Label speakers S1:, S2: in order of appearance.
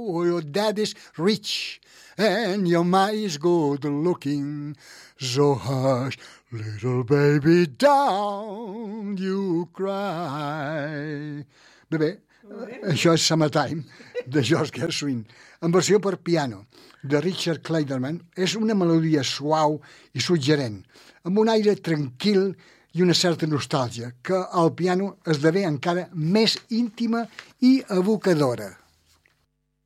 S1: your daddy's rich, and your ma is good looking. So hush, little baby, don't you cry. Bé, això és Summertime, de George Gershwin, en versió per piano, de Richard Clayderman. És una melodia suau i suggerent, amb un aire tranquil i una certa nostàlgia, que al piano esdevé encara més íntima i evocadora.